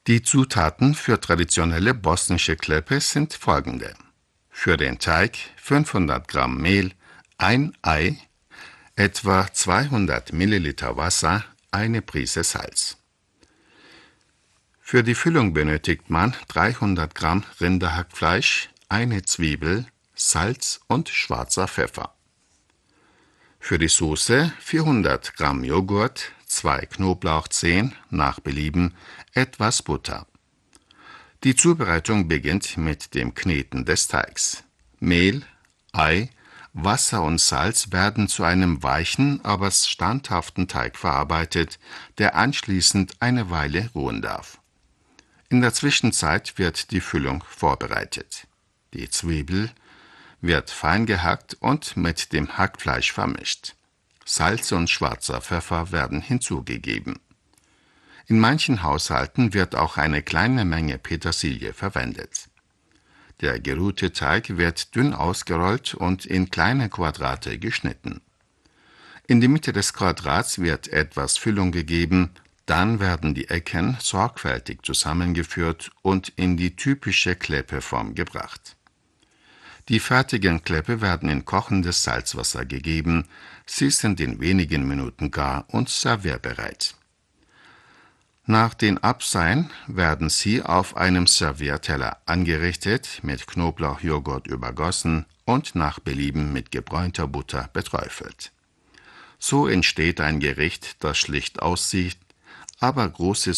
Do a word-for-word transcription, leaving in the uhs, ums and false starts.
Die Zutaten für traditionelle bosnische Kleppe sind folgende: Für den Teig fünfhundert Gramm Mehl, ein Ei, etwa zweihundert Milliliter Wasser, eine Prise Salz. Für die Füllung benötigt man dreihundert Gramm Rinderhackfleisch, eine Zwiebel, Salz und schwarzer Pfeffer. Für die Soße vierhundert Gramm Joghurt, zwei Knoblauchzehen, nach Belieben, etwas Butter. Die Zubereitung beginnt mit dem Kneten des Teigs. Mehl, Ei, Wasser und Salz werden zu einem weichen, aber standhaften Teig verarbeitet, der anschließend eine Weile ruhen darf. In der Zwischenzeit wird die Füllung vorbereitet. Die Zwiebel wird fein gehackt und mit dem Hackfleisch vermischt. Salz und schwarzer Pfeffer werden hinzugegeben. In manchen Haushalten wird auch eine kleine Menge Petersilie verwendet. Der geruhte Teig wird dünn ausgerollt und in kleine Quadrate geschnitten. In die Mitte des Quadrats wird etwas Füllung gegeben, dann werden die Ecken sorgfältig zusammengeführt und in die typische Kleppeform gebracht. Die fertigen Kleppe werden in kochendes Salzwasser gegeben, sie sind in wenigen Minuten gar und servierbereit. Nach den Abseien werden sie auf einem Servierteller angerichtet, mit Knoblauchjoghurt übergossen und nach Belieben mit gebräunter Butter beträufelt. So entsteht ein Gericht, das schlicht aussieht, aber große